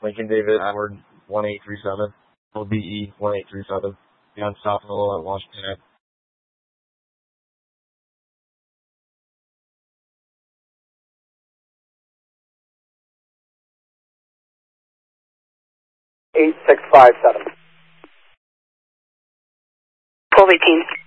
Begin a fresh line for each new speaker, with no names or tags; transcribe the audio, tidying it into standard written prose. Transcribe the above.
Lincoln David Edward 1837. LBE 1837. Beyond Stockville at Washington.
Eight 657.
1218.